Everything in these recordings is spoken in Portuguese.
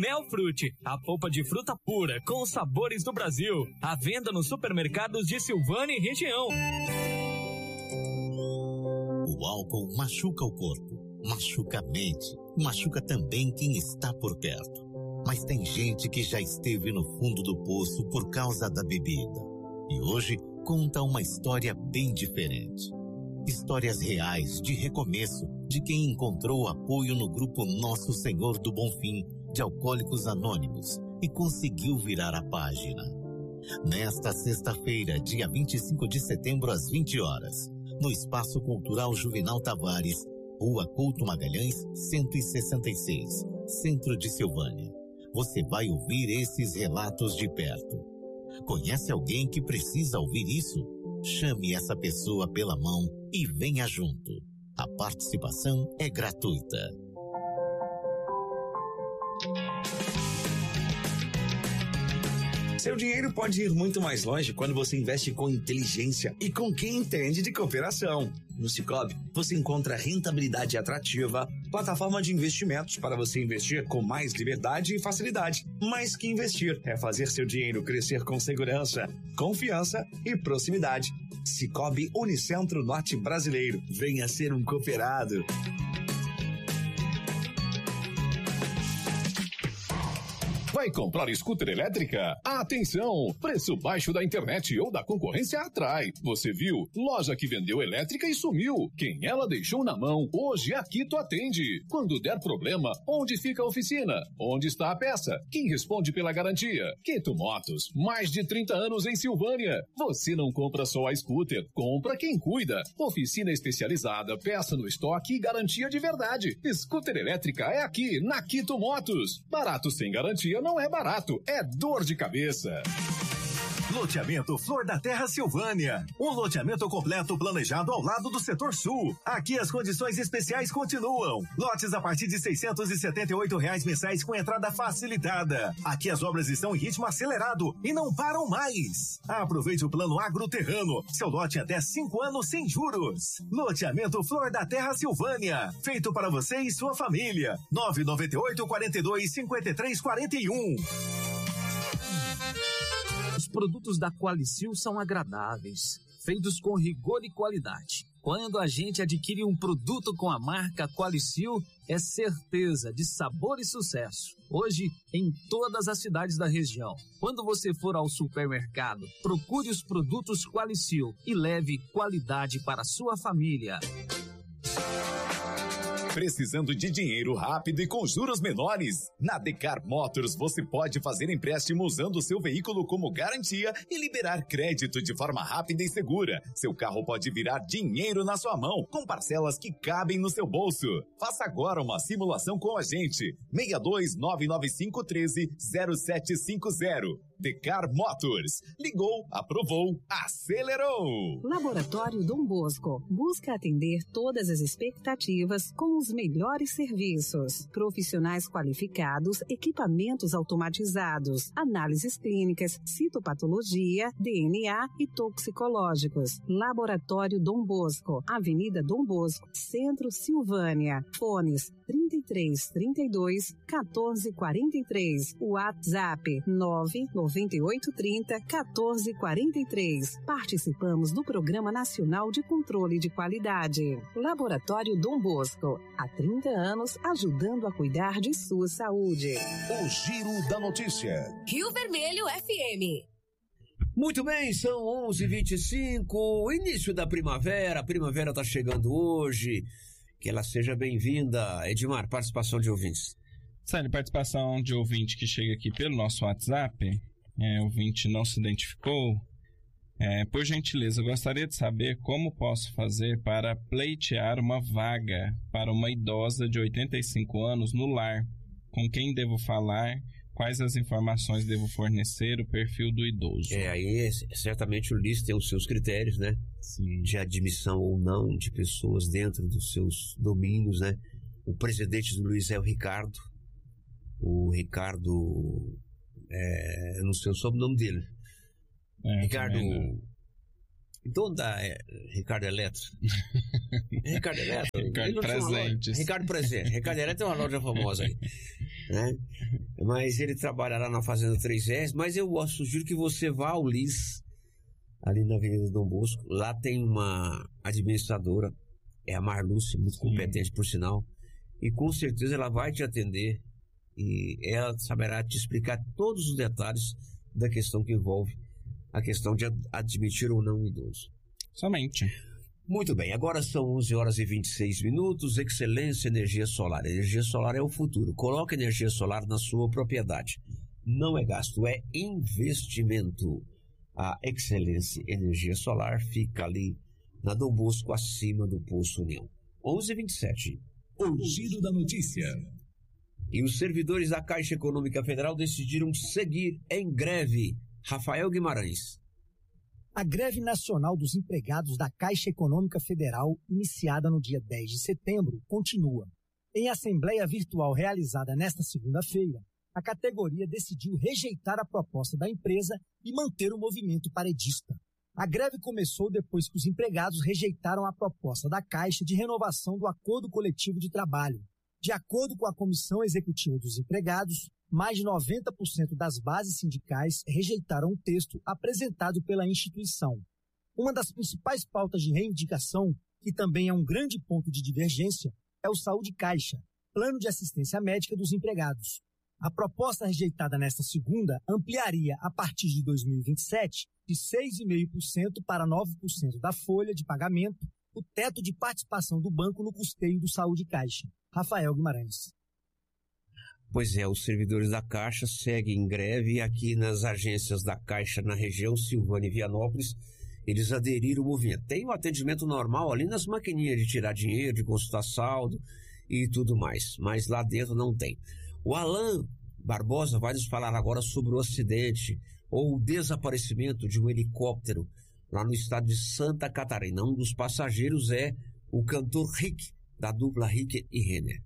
Melfrute, a polpa de fruta pura com os sabores do Brasil. À venda nos supermercados de Silvânia e região. O álcool machuca o corpo, machuca a mente, machuca também quem está por perto. Mas tem gente que já esteve no fundo do poço por causa da bebida. E hoje conta uma história bem diferente. Histórias reais de recomeço de quem encontrou apoio no grupo Nosso Senhor do Bonfim de Alcoólicos Anônimos e conseguiu virar a página. Nesta sexta-feira, dia 25 de setembro, às 20 horas, no Espaço Cultural Juvenal Tavares, Rua Couto Magalhães, 166, Centro de Silvânia. Você vai ouvir esses relatos de perto. Conhece alguém que precisa ouvir isso? Chame essa pessoa pela mão e venha junto. A participação é gratuita. Seu dinheiro pode ir muito mais longe quando você investe com inteligência e com quem entende de cooperação. No Sicoob, você encontra rentabilidade atrativa, plataforma de investimentos para você investir com mais liberdade e facilidade. Mais que investir é fazer seu dinheiro crescer com segurança, confiança e proximidade. Sicoob Unicentro Norte Brasileiro. Venha ser um cooperado. Vai comprar scooter elétrica? Atenção! Preço baixo da internet ou da concorrência atrai. Você viu? Loja que vendeu elétrica e sumiu. Quem ela deixou na mão, hoje a Quito atende. Quando der problema, onde fica a oficina? Onde está a peça? Quem responde pela garantia? Quito Motos, mais de 30 anos em Silvânia. Você não compra só a scooter, compra quem cuida. Oficina especializada, peça no estoque e garantia de verdade. Scooter elétrica é aqui, na Quito Motos. Barato sem garantia não é barato, é dor de cabeça. Loteamento Flor da Terra Silvânia. Um loteamento completo planejado ao lado do setor sul. Aqui as condições especiais continuam. Lotes a partir de R$678 mensais com entrada facilitada. Aqui as obras estão em ritmo acelerado e não param mais. Aproveite o plano agroterrano. Seu lote até 5 anos sem juros. Loteamento Flor da Terra Silvânia. Feito para você e sua família. 998-42-5341. Os produtos da Qualicil são agradáveis, feitos com rigor e qualidade. Quando a gente adquire um produto com a marca Qualicil, é certeza de sabor e sucesso. Hoje, em todas as cidades da região. Quando você for ao supermercado, procure os produtos Qualicil e leve qualidade para a sua família. Precisando de dinheiro rápido e com juros menores? Na Decar Motors você pode fazer empréstimo usando o seu veículo como garantia e liberar crédito de forma rápida e segura. Seu carro pode virar dinheiro na sua mão, com parcelas que cabem no seu bolso. Faça agora uma simulação com a gente. 62995130750. Decar Motors. Ligou, aprovou, acelerou. Laboratório Dom Bosco busca atender todas as expectativas com os melhores serviços. Profissionais qualificados, equipamentos automatizados, análises clínicas, citopatologia, DNA e toxicológicos. Laboratório Dom Bosco, Avenida Dom Bosco, Centro Silvânia. Fones 3332 1443. WhatsApp 99830 1443. Participamos do Programa Nacional de Controle de Qualidade. Laboratório Dom Bosco, há 30 anos ajudando a cuidar de sua saúde. O Giro da Notícia. Rio Vermelho FM. Muito bem, são 11h25, início da primavera, a primavera está chegando hoje, que ela seja bem-vinda. Edmar, participação de ouvintes. Sério, participação de ouvinte que chega aqui pelo nosso WhatsApp, ouvinte não se identificou. Por gentileza, eu gostaria de saber como posso fazer para pleitear uma vaga para uma idosa de 85 anos no lar. Com quem devo falar? Quais as informações devo fornecer? O perfil do idoso. Aí certamente o LIS tem os seus critérios, né? Sim. De admissão ou não de pessoas dentro dos seus domínios, né? O presidente do LIS é o Ricardo. O Ricardo, eu não sei o sobrenome dele. Ricardo. Então Ricardo Eletro. Ricardo Eletro. Ricardo Presentes. Ricardo Presente. Ricardo Eletro é uma loja famosa aí. né? Mas ele trabalhará na Fazenda 3R, mas eu sugiro que você vá ao LIS, ali na Avenida Dom Bosco. Lá tem uma administradora, é a Marlúcia, muito competente por sinal, e com certeza ela vai te atender e ela saberá te explicar todos os detalhes da questão que envolve a questão de admitir ou não um idoso. Somente. Muito bem, agora são 11 horas e 26 minutos. Excelência Energia Solar. Energia solar é o futuro. Coloque energia solar na sua propriedade. Não é gasto, é investimento. A Excelência Energia Solar fica ali na Dom Bosco, acima do Poço União. 11h27. O giro da notícia. E os servidores da Caixa Econômica Federal decidiram seguir em greve. Rafael Guimarães. A greve nacional dos empregados da Caixa Econômica Federal, iniciada no dia 10 de setembro, continua. Em assembleia virtual realizada nesta segunda-feira, a categoria decidiu rejeitar a proposta da empresa e manter o movimento paredista. A greve começou depois que os empregados rejeitaram a proposta da Caixa de renovação do Acordo Coletivo de Trabalho. De acordo com a Comissão Executiva dos Empregados, mais de 90% das bases sindicais rejeitaram o texto apresentado pela instituição. Uma das principais pautas de reivindicação, que também é um grande ponto de divergência, é o Saúde Caixa, Plano de Assistência Médica dos Empregados. A proposta rejeitada nesta segunda ampliaria, a partir de 2027, de 6,5% para 9% da folha de pagamento, o teto de participação do banco no custeio do Saúde Caixa. Rafael Guimarães. Pois é, os servidores da Caixa seguem em greve aqui nas agências da Caixa na região Silvânia e Vianópolis. Eles aderiram ao movimento. Tem o atendimento normal ali nas maquininhas de tirar dinheiro, de consultar saldo e tudo mais, mas lá dentro não tem. O Alan Barbosa vai nos falar agora sobre o acidente ou o desaparecimento de um helicóptero lá no estado de Santa Catarina. Um dos passageiros é o cantor Rick, da dupla Rick e Renner.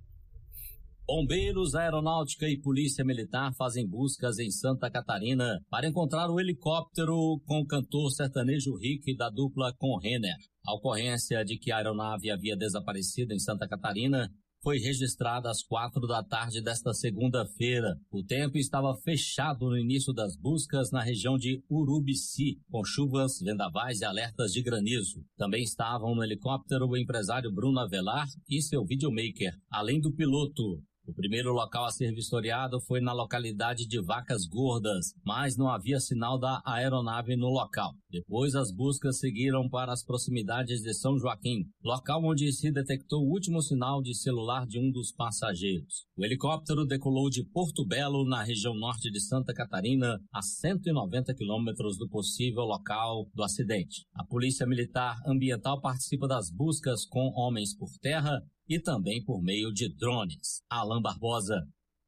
Bombeiros, Aeronáutica e Polícia Militar fazem buscas em Santa Catarina para encontrar o helicóptero com o cantor sertanejo Rick da dupla com Renner. A ocorrência de que a aeronave havia desaparecido em Santa Catarina foi registrada às 4 da tarde desta segunda-feira. O tempo estava fechado no início das buscas na região de Urubici, com chuvas, vendavais e alertas de granizo. Também estavam no helicóptero o empresário Bruno Avelar e seu videomaker, além do piloto. O primeiro local a ser vistoriado foi na localidade de Vacas Gordas, mas não havia sinal da aeronave no local. Depois, as buscas seguiram para as proximidades de São Joaquim, local onde se detectou o último sinal de celular de um dos passageiros. O helicóptero decolou de Porto Belo, na região norte de Santa Catarina, a 190 quilômetros do possível local do acidente. A Polícia Militar Ambiental participa das buscas com homens por terra e também por meio de drones. Alan Barbosa.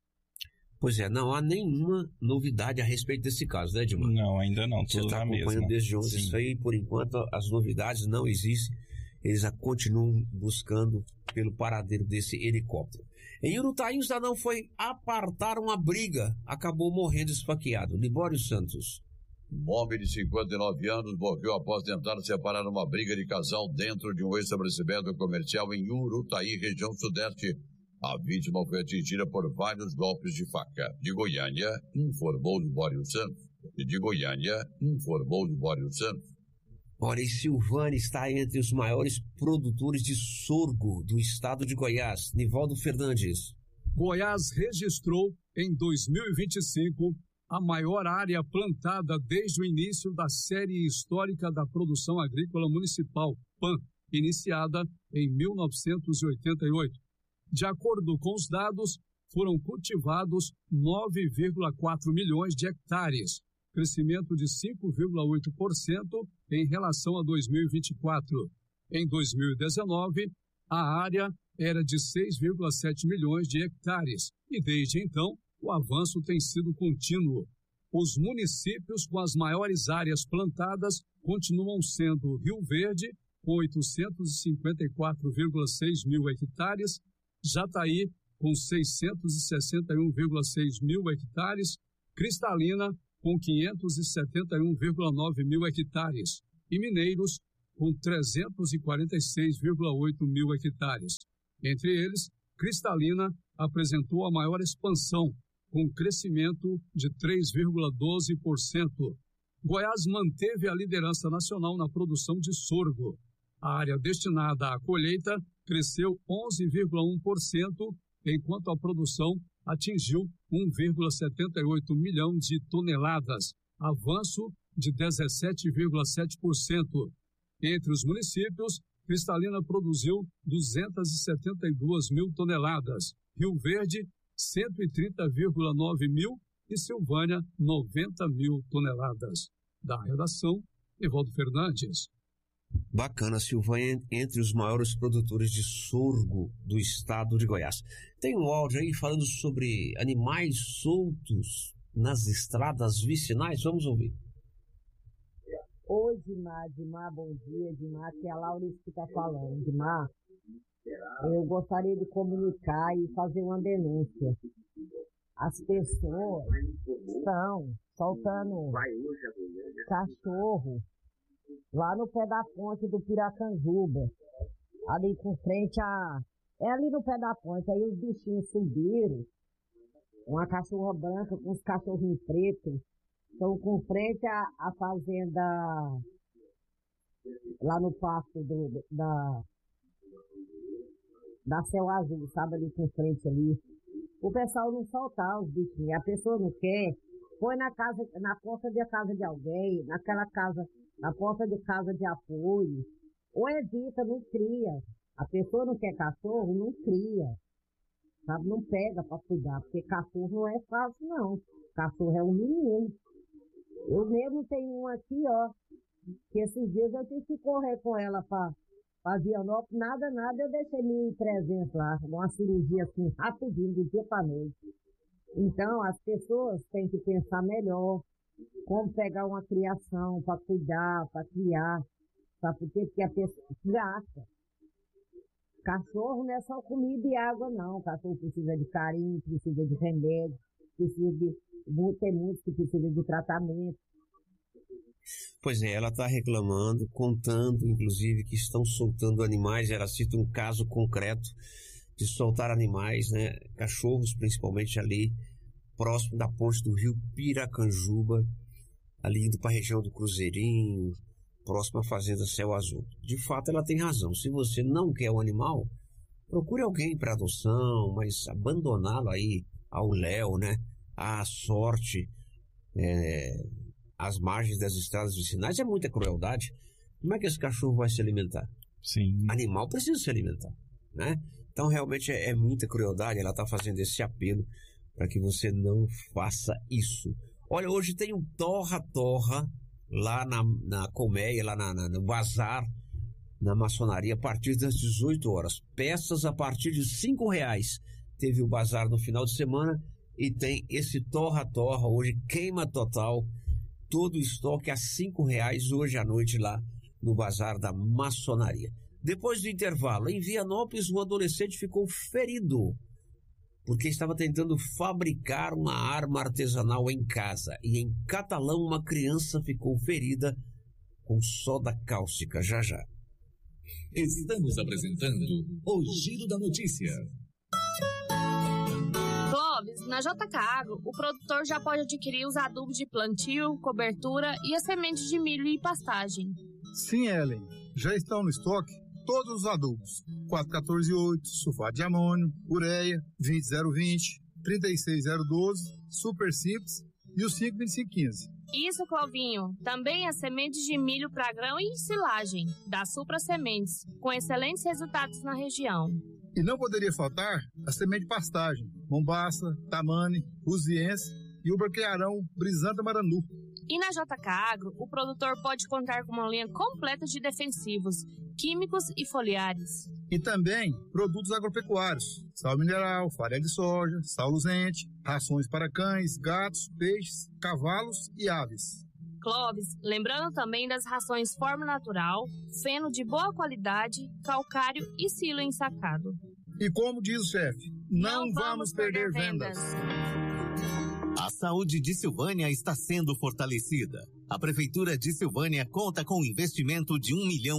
Pois é, não há nenhuma novidade a respeito desse caso, né, Edmar? Não, ainda não, Você tudo está na acompanhando mesma. desde ontem isso aí, por enquanto as novidades não existem, eles continuam buscando pelo paradeiro desse helicóptero. Em Urutaí, o cidadão foi apartar uma briga, acabou morrendo esfaqueado. Libório Santos. Um homem de 59 anos morreu após tentar separar uma briga de casal dentro de um estabelecimento comercial em Urutaí, região sudeste. A vítima foi atingida por vários golpes de faca. De Goiânia, informou Libório Santos. Olha, e Silvânia está entre os maiores produtores de sorgo do estado de Goiás. Nivaldo Fernandes. Goiás registrou em 2025 a maior área plantada desde o início da série histórica da produção agrícola municipal, PAM, iniciada em 1988. De acordo com os dados, foram cultivados 9,4 milhões de hectares, crescimento de 5,8% em relação a 2024. Em 2019, a área era de 6,7 milhões de hectares e, desde então, o avanço tem sido contínuo. Os municípios com as maiores áreas plantadas continuam sendo Rio Verde, com 854,6 mil hectares, Jataí, com 661,6 mil hectares, Cristalina, com 571,9 mil hectares, e Mineiros, com 346,8 mil hectares. Entre eles, Cristalina apresentou a maior expansão, com crescimento de 3,12%. Goiás manteve a liderança nacional na produção de sorgo. A área destinada à colheita cresceu 11,1%, enquanto a produção atingiu 1,78 milhão de toneladas, avanço de 17,7%. Entre os municípios, Cristalina produziu 272 mil toneladas, Rio Verde 130,9 mil e Silvânia 90 mil toneladas. Da redação, Evaldo Fernandes. Bacana, Silvânia entre os maiores produtores de sorgo do estado de Goiás. Tem um áudio aí falando sobre animais soltos nas estradas vicinais. Vamos ouvir. Oi, Dimar, bom dia, Dimar, que é a Laurice que está falando. Dimar, eu gostaria de comunicar e fazer uma denúncia. As pessoas estão soltando cachorro lá no pé da ponte do Piracanjuba, ali com frente a... É ali no pé da ponte, aí os bichinhos subiram, uma cachorra branca com os cachorrinhos pretos, estão com frente à fazenda, lá no pasto da Céu Azul, sabe, ali com frente ali. O pessoal não soltar os bichinhos, a pessoa não quer, põe na porta de casa de alguém, naquela casa, na porta de casa de apoio, ou evita, não cria. A pessoa não quer cachorro, não cria, sabe, não pega para cuidar, porque cachorro não é fácil não, cachorro é um menino. Eu mesmo tenho um aqui, ó, que esses dias eu tive que correr com ela para Vianópolis, nada, eu deixei 1.300 lá, uma cirurgia assim, rapidinho, do dia para noite. Então, as pessoas têm que pensar melhor como pegar uma criação para cuidar, para criar, sabe por quê? Porque a pessoa gasta. Cachorro não é só comida e água, não. Cachorro precisa de carinho, precisa de remédio, tem muitos que precisam de tratamento. Pois é, ela está reclamando, contando, inclusive, que estão soltando animais. Ela cita um caso concreto de soltar animais, né? Cachorros, principalmente ali, próximo da ponte do rio Piracanjuba, ali indo para a região do Cruzeirinho, próximo à fazenda Céu Azul. De fato, ela tem razão. Se você não quer um animal, procure alguém para adoção, mas abandoná-lo aí ao léu, né? À sorte, às margens das estradas vicinais, é muita crueldade. Como é que esse cachorro vai se alimentar? Sim. Animal precisa se alimentar, né? Então, realmente, é muita crueldade. Ela está fazendo esse apelo para que você não faça isso. Olha, hoje tem um torra-torra lá na colmeia, lá no bazar, na maçonaria, a partir das 18 horas. Peças a partir de R$5. Teve o bazar no final de semana e tem esse torra-torra hoje, queima total, todo o estoque a R$5 hoje à noite lá no bazar da maçonaria. Depois do intervalo, em Vianópolis, um adolescente ficou ferido porque estava tentando fabricar uma arma artesanal em casa. E em Catalão, uma criança ficou ferida com soda cáustica. Já. Estamos apresentando o Giro da Notícia. Clóvis, na JK Agro, o produtor já pode adquirir os adubos de plantio, cobertura e as sementes de milho e pastagem. Sim, Ellen. Já estão no estoque todos os adubos: 414-8, sulfato de amônio, ureia, 20020, 36012, super simples e os 52515. Isso, Clovinho. Também as sementes de milho para grão e silagem, da Supra Sementes, com excelentes resultados na região. E não poderia faltar a semente de pastagem: Mombaça, Tamane, Uziense e o Braquearão Brisanta Maranu. E na JK Agro, o produtor pode contar com uma linha completa de defensivos, químicos e foliares. E também produtos agropecuários: sal mineral, farinha de soja, sal luzente, rações para cães, gatos, peixes, cavalos e aves. Clóvis, lembrando também das rações Forma Natural, feno de boa qualidade, calcário e silo ensacado. E como diz o chefe, não vamos perder vendas. A saúde de Silvânia está sendo fortalecida. A Prefeitura de Silvânia conta com um investimento de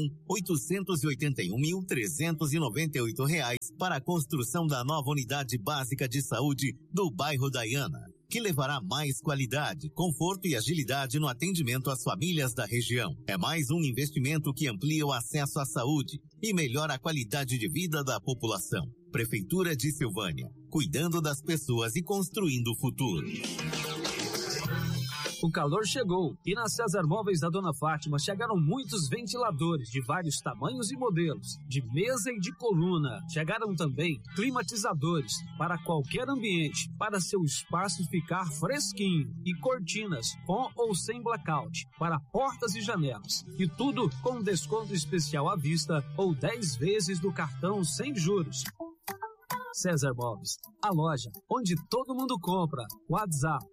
R$1.881.398 para a construção da nova unidade básica de saúde do bairro Daiana, que levará mais qualidade, conforto e agilidade no atendimento às famílias da região. É mais um investimento que amplia o acesso à saúde e melhora a qualidade de vida da população. Prefeitura de Silvânia, cuidando das pessoas e construindo o futuro. O calor chegou e na César Móveis da Dona Fátima chegaram muitos ventiladores de vários tamanhos e modelos, de mesa e de coluna. Chegaram também climatizadores para qualquer ambiente, para seu espaço ficar fresquinho, e cortinas com ou sem blackout para portas e janelas. E tudo com desconto especial à vista ou 10 vezes do cartão sem juros. César Móveis, a loja onde todo mundo compra. WhatsApp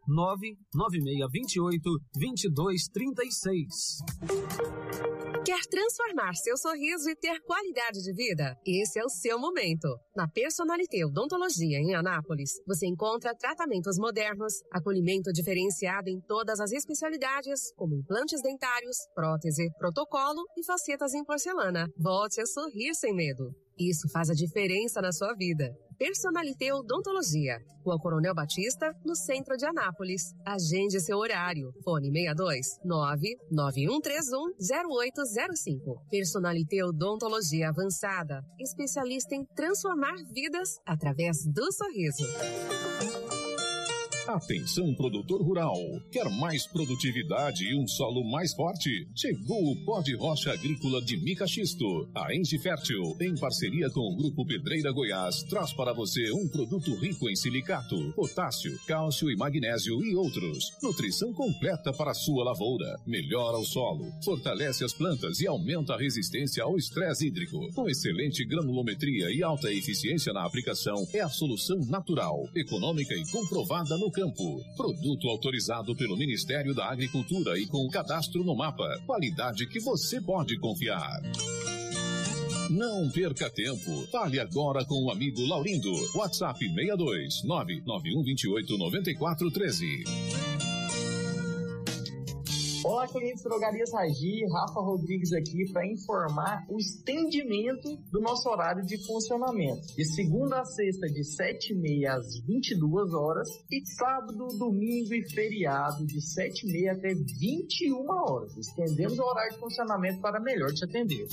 99628-2236. Quer transformar seu sorriso e ter qualidade de vida? Esse é o seu momento. Na Personalité Odontologia em Anápolis, você encontra tratamentos modernos, acolhimento diferenciado em todas as especialidades, como implantes dentários, prótese, protocolo e facetas em porcelana. Volte a sorrir sem medo. Isso faz a diferença na sua vida. Personalité Odontologia, Rua Coronel Batista, no centro de Anápolis. Agende seu horário. Fone 62-99131-0805. Personalité Odontologia Avançada, especialista em transformar vidas através do sorriso. Atenção, produtor rural. Quer mais produtividade e um solo mais forte? Chegou o pó de rocha agrícola de mica xisto. A Engie Fértil, em parceria com o Grupo Pedreira Goiás, traz para você um produto rico em silicato, potássio, cálcio e magnésio e outros. Nutrição completa para a sua lavoura. Melhora o solo, fortalece as plantas e aumenta a resistência ao estresse hídrico. Com excelente granulometria e alta eficiência na aplicação, é a solução natural, econômica e comprovada no campo. Produto autorizado pelo Ministério da Agricultura e com cadastro no mapa. Qualidade que você pode confiar. Não perca tempo. Fale agora com o amigo Laurindo. WhatsApp 62 99128 9413. Olá, clientes Drogarias Ragi, Rafa Rodrigues aqui para informar o estendimento do nosso horário de funcionamento. De segunda a sexta, de 7h30 às 22 horas e sábado, domingo e feriado, de 7h30 até 21 horas. Estendemos o horário de funcionamento para melhor te atender.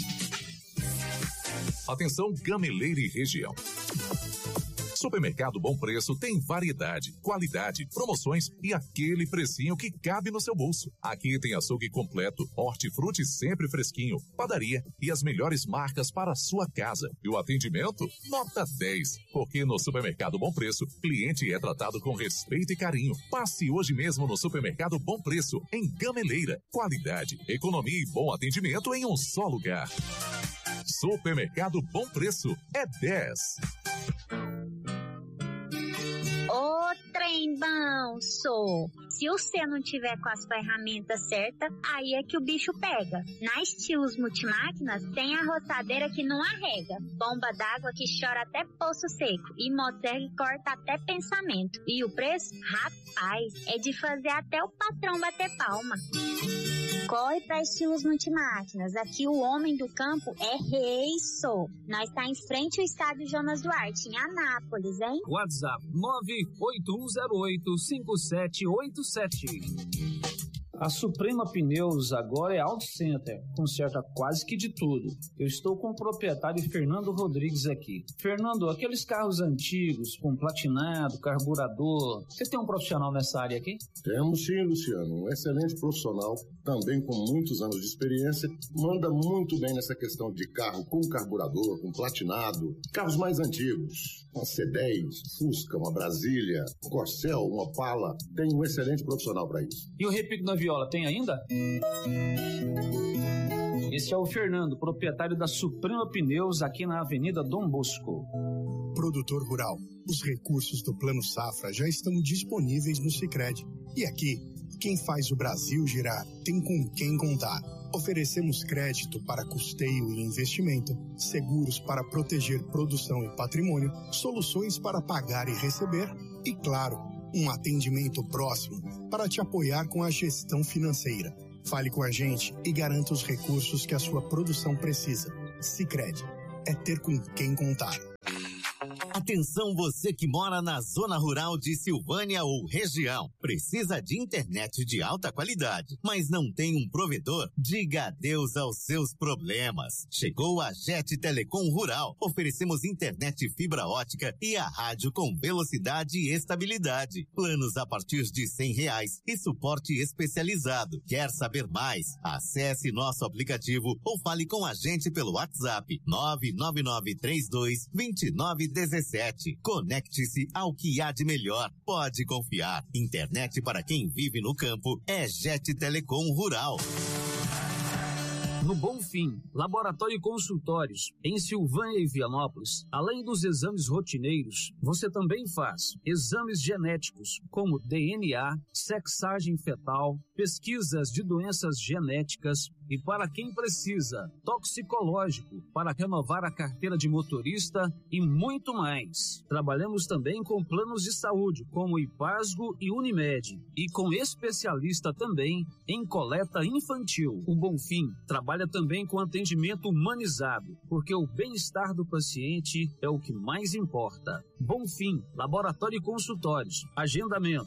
Atenção, Gameleira e região. Supermercado Bom Preço tem variedade, qualidade, promoções e aquele precinho que cabe no seu bolso. Aqui tem açougue completo, hortifruti sempre fresquinho, padaria e as melhores marcas para a sua casa. E o atendimento? Nota 10. Porque no Supermercado Bom Preço, cliente é tratado com respeito e carinho. Passe hoje mesmo no Supermercado Bom Preço, em Gameleira. Qualidade, economia e bom atendimento em um só lugar. Supermercado Bom Preço é 10. Ô, trem bom, sou. Se você não tiver com as ferramentas certas, aí é que o bicho pega. Na Estilos Multimáquinas tem a roçadeira que não arrega, bomba d'água que chora até poço seco e motosserra que corta até pensamento. E o preço? Rapaz, é de fazer até o patrão bater palma. Corre para Estilos Multimáquinas. Aqui o homem do campo é rei, sou. Nós está em frente ao estádio Jonas Duarte, em Anápolis, hein? WhatsApp 981085787. A Suprema Pneus agora é Auto Center, conserta quase que de tudo. Eu estou com o proprietário Fernando Rodrigues aqui. Fernando, aqueles carros antigos, com platinado, carburador, você tem um profissional nessa área aqui? Temos sim, Luciano, um excelente profissional, também com muitos anos de experiência, manda muito bem nessa questão de carro com carburador, com platinado, carros mais antigos, uma C10, Fusca, uma Brasília, um Corcel, uma Opala, tem um excelente profissional para isso. E o repique na viola, tem ainda? Esse é o Fernando, proprietário da Suprema Pneus, aqui na Avenida Dom Bosco. Produtor rural, os recursos do Plano Safra já estão disponíveis no Sicredi. E aqui, quem faz o Brasil girar tem com quem contar. Oferecemos crédito para custeio e investimento, seguros para proteger produção e patrimônio, soluções para pagar e receber e, claro, Um atendimento próximo para te apoiar com a gestão financeira. Fale com a gente e garanta os recursos que a sua produção precisa. Sicredi é ter com quem contar. Atenção você que mora na zona rural de Silvânia ou região. Precisa de internet de alta qualidade, mas não tem um provedor? Diga adeus aos seus problemas. Chegou a Jet Telecom Rural. Oferecemos internet fibra ótica e a rádio com velocidade e estabilidade. Planos a partir de R$100 e suporte especializado. Quer saber mais? Acesse nosso aplicativo ou fale com a gente pelo WhatsApp 999322917. Conecte-se ao que há de melhor. Pode confiar. Internet para quem vive no campo é Jet Telecom Rural. No Bonfim, Laboratório e Consultórios, em Silvânia e Vianópolis, além dos exames rotineiros, você também faz exames genéticos, como DNA, sexagem fetal, pesquisas de doenças genéticas e, para quem precisa, toxicológico, para renovar a carteira de motorista e muito mais. Trabalhamos também com planos de saúde, como Ipasgo e Unimed, e com especialista também em coleta infantil. O Bonfim trabalha também com atendimento humanizado, porque o bem-estar do paciente é o que mais importa. Bonfim, Laboratório e Consultórios. Agendamento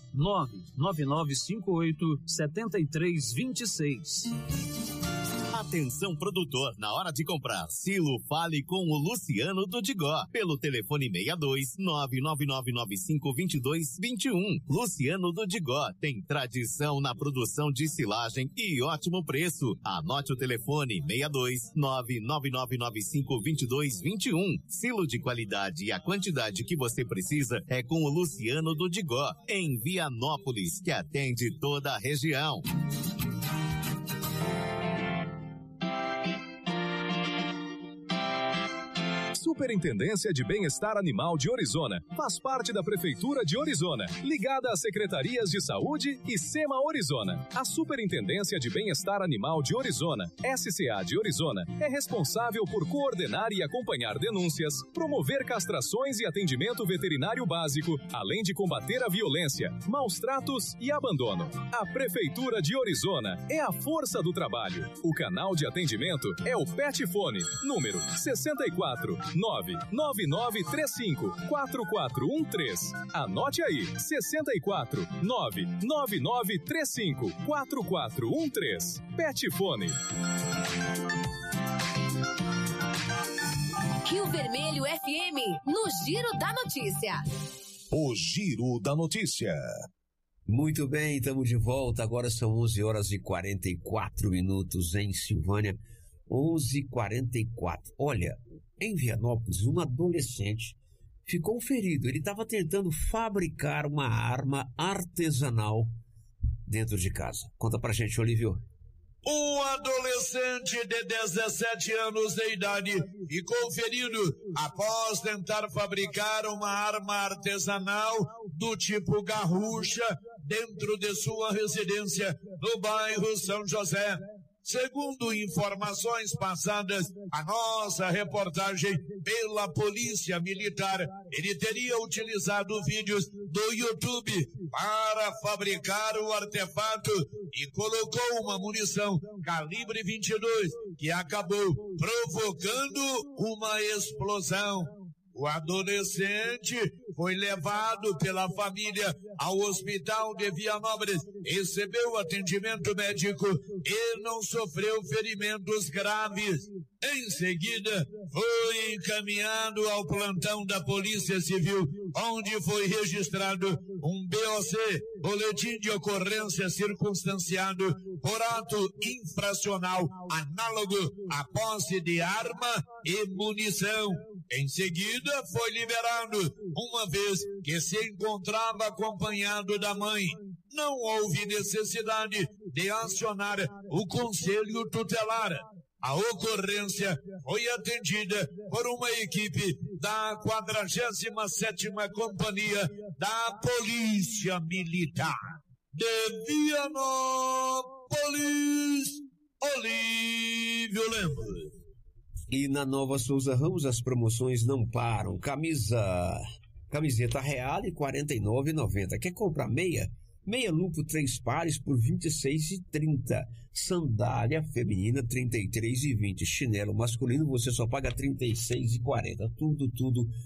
99958-7326. Atenção produtor, na hora de comprar silo, fale com o Luciano do Digó, pelo telefone 62-99995-2221. Luciano do Digó tem tradição na produção de silagem e ótimo preço. Anote o telefone 62-99995-2221. Silo de qualidade e a quantidade que você precisa é com o Luciano do Digó, em Vianópolis, que atende toda a região. Superintendência de Bem-Estar Animal de Orizona faz parte da Prefeitura de Orizona, ligada às Secretarias de Saúde e SEMA Orizona. A Superintendência de Bem-Estar Animal de Orizona, SCA de Orizona, é responsável por coordenar e acompanhar denúncias, promover castrações e atendimento veterinário básico, além de combater a violência, maus tratos e abandono. A Prefeitura de Orizona é a força do trabalho. O canal de atendimento é o Pet Fone, número 64 99935-4413. Anote aí, 64 99935-4413. Pet Fone. Rio Vermelho FM, no Giro da Notícia. O Giro da Notícia. Muito bem, estamos de volta. Agora são 11h44 em Silvânia. 11h44. Olha, em Vianópolis, um adolescente ficou ferido. Ele estava tentando fabricar uma arma artesanal dentro de casa. Conta pra gente, Olívio. Um adolescente de 17 anos de idade ficou ferido após tentar fabricar uma arma artesanal do tipo garrucha dentro de sua residência no bairro São José. Segundo informações passadas à nossa reportagem pela Polícia Militar, ele teria utilizado vídeos do YouTube para fabricar o artefato e colocou uma munição calibre 22 que acabou provocando uma explosão. O adolescente foi levado pela família ao hospital de Vianópolis, recebeu atendimento médico e não sofreu ferimentos graves. Em seguida, foi encaminhado ao plantão da Polícia Civil, onde foi registrado um BOC, Boletim de Ocorrência Circunstanciado, por ato infracional análogo à posse de arma e munição. Em seguida, foi liberado, uma vez que se encontrava acompanhado da mãe. Não houve necessidade de acionar o Conselho Tutelar. A ocorrência foi atendida por uma equipe da 47ª Companhia da Polícia Militar. De Vianópolis, Olívio Lemos. E na Nova Souza Ramos as promoções não param. Camisa Camiseta Real e R$ 49,90. Quer comprar meia? Meia lucro 3 pares por R$ 26,30. Sandália feminina R$ 33,20. Chinelo masculino você só paga R$ 36,40. Tudo